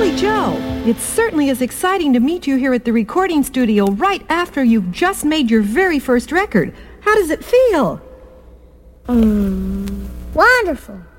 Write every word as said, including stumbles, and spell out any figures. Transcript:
Billy Joe, it certainly is exciting to meet you here at the recording studio right after you've just made your very first record. How does it feel? Mm, wonderful.